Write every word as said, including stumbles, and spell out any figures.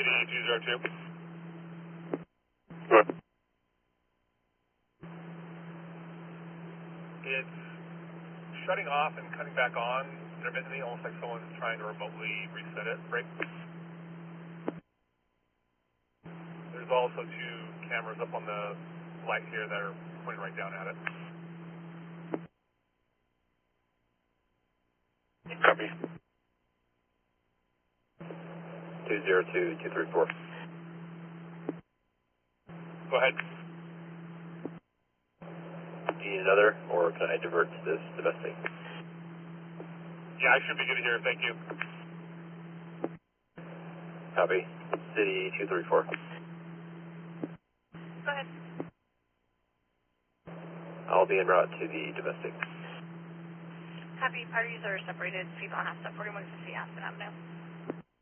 City two zero two. Good. It's shutting off and cutting back on intermittently, almost like someone's trying to remotely reset it. Break. There's also two cameras up on the light here that are pointing right down at it. Copy. two zero two, two three four. Go ahead. Do you need another, or can I divert to this domestic? Yeah, I should be good here. Thank you. Copy. City two three four. Go ahead. I'll be en route to the domestic. Copy. Parties are separated. People on Aspen forty-one fifty Aspen Avenue.